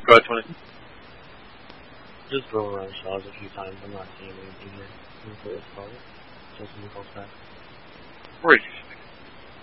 Go ahead, 20. Just go around Shaw's a few times. I'm not seeing anything here. Just when he calls back. Reese.